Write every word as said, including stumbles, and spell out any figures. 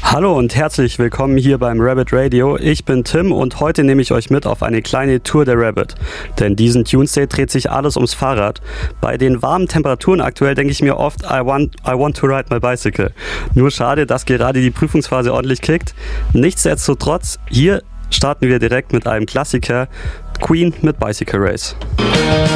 Hallo und herzlich willkommen hier beim Rabbit Radio. Ich bin Tim und heute nehme ich euch mit auf eine kleine Tour der Rabbit. Denn diesen Tuesday dreht sich alles ums Fahrrad. Bei den warmen Temperaturen aktuell denke ich mir oft, I want, I want to ride my bicycle. Nur schade, dass gerade die Prüfungsphase ordentlich kickt. Nichtsdestotrotz, hier starten wir direkt mit einem Klassiker, Queen mit Bicycle Race.